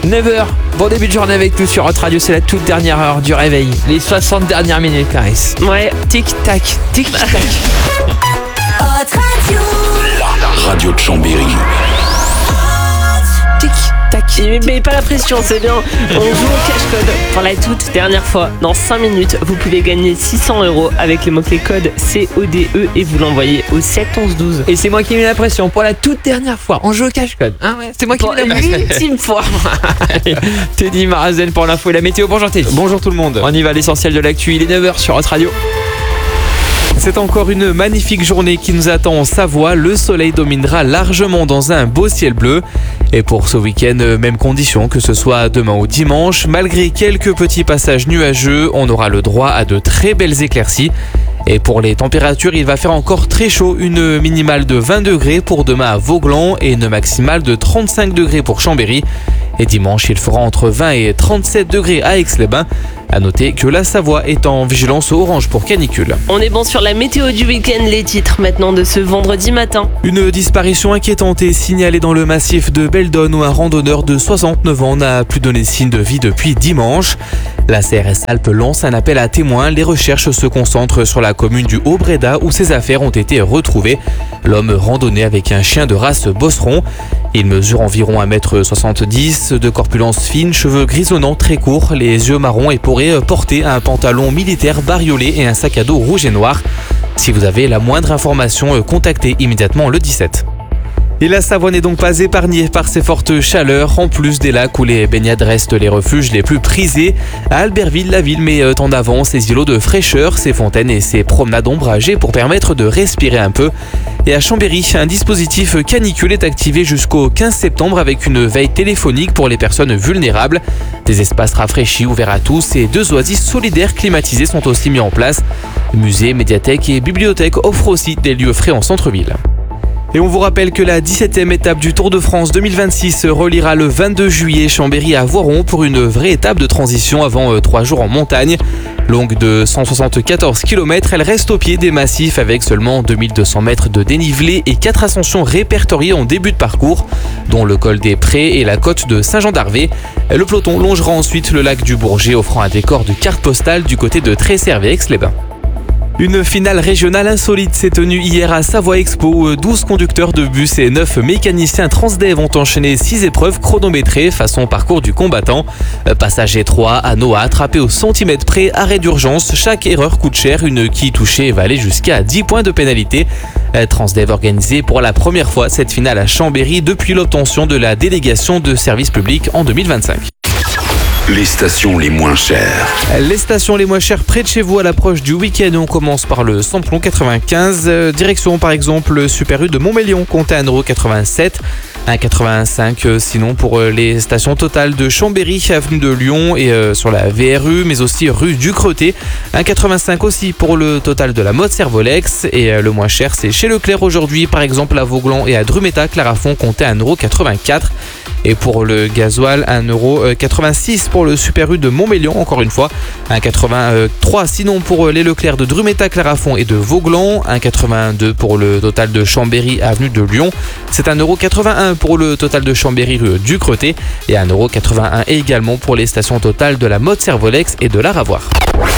9h, bon début de journée avec nous sur Hot Radio, c'est la toute dernière heure du réveil. Les 60 dernières minutes, Clarisse. Ouais. Tic-tac, tic-tac. Hot Radio. La radio de Chambéry. Tic-tac. Mais pas la pression, c'est bien. On joue au cache-code pour la toute dernière fois. Dans 5 minutes, vous pouvez gagner 600 € avec le mot-clé code CODE et vous l'envoyez au 7 11 12. Et c'est moi qui ai mis la pression pour la toute dernière fois. On joue au cache-code. Hein, ouais, c'est moi qui Pour ai mis la pression. l'ultime fois. Allez, Teddy Marazen pour l'info et la météo. Bonjour Teddy. Bonjour tout le monde. On y va, l'essentiel de l'actu. Il est 9h sur Hot Radio. C'est encore une magnifique journée qui nous attend en Savoie. Le soleil dominera largement dans un beau ciel bleu. Et pour ce week-end, même condition que ce soit demain ou dimanche. Malgré quelques petits passages nuageux, on aura le droit à de très belles éclaircies. Et pour les températures, il va faire encore très chaud. Une minimale de 20 degrés pour demain à Vauglan et une maximale de 35 degrés pour Chambéry. Et dimanche, il fera entre 20 et 37 degrés à Aix-les-Bains. À noter que la Savoie est en vigilance orange pour canicule. On est bon sur la météo du week-end, les titres maintenant de ce vendredi matin. Une disparition inquiétante est signalée dans le massif de Beldon où un randonneur de 69 ans n'a plus donné signe de vie depuis dimanche. La CRS Alpes lance un appel à témoins. Les recherches se concentrent sur la commune du Haut-Bréda où ses affaires ont été retrouvées. L'homme randonnait avec un chien de race bosseron. Il mesure environ 1m70, de corpulence fine, cheveux grisonnants très courts, les yeux marrons et pourrait porter un pantalon militaire bariolé et un sac à dos rouge et noir. Si vous avez la moindre information, contactez immédiatement le 17. Et la Savoie n'est donc pas épargnée par ces fortes chaleurs. En plus des lacs où les baignades restent les refuges les plus prisés, à Albertville, la ville met en avant ses îlots de fraîcheur, ses fontaines et ses promenades ombragées pour permettre de respirer un peu. Et à Chambéry, un dispositif canicule est activé jusqu'au 15 septembre avec une veille téléphonique pour les personnes vulnérables. Des espaces rafraîchis ouverts à tous et 2 oasis solidaires climatisés sont aussi mis en place. Musées, médiathèques et bibliothèques offrent aussi des lieux frais en centre-ville. Et on vous rappelle que la 17e étape du Tour de France 2026 reliera le 22 juillet Chambéry à Voiron pour une vraie étape de transition avant 3 jours en montagne. Longue de 174 km, elle reste au pied des massifs avec seulement 2200 mètres de dénivelé et 4 ascensions répertoriées en début de parcours, dont le col des Prés et la côte de Saint-Jean-d'Arvé. Le peloton longera ensuite le lac du Bourget, offrant un décor de carte postale du côté de Tresserre et Aix-les-Bains. Une finale régionale insolite s'est tenue hier à Savoie Expo où 12 conducteurs de bus et 9 mécaniciens Transdev ont enchaîné 6 épreuves chronométrées façon parcours du combattant. Passage étroit, anneau à attraper au centimètre près, arrêt d'urgence, chaque erreur coûte cher, une quille touchée va aller jusqu'à 10 points de pénalité. Transdev organisé pour la première fois cette finale à Chambéry depuis l'obtention de la délégation de service public en 2025. Les stations les moins chères. Les stations les moins chères près de chez vous à l'approche du week-end. On commence par le Samplon 95. Direction par exemple Super U de Montmélion, comptez 1,87 €. 1,85 sinon pour les stations totales de Chambéry, avenue de Lyon et sur la VRU, mais aussi rue du Creté. 1,85 aussi pour le total de la mode Servolex. Et le moins cher, c'est chez Leclerc aujourd'hui, par exemple à Vauglan et à Drumeta, Clarafond, comptez 1,84 €. Et pour le gasoil, 1,86 € pour le Super U de Montmélion, encore une fois. 1,83 sinon pour les Leclerc de Drumeta, Clarafond et de Vauglan. 1,82 pour le total de Chambéry, avenue de Lyon. C'est 1,81 € pour le total de Chambéry, rue du Creté. Et 1,81 € également pour les stations totales de la mode Servolex et de la Ravoire.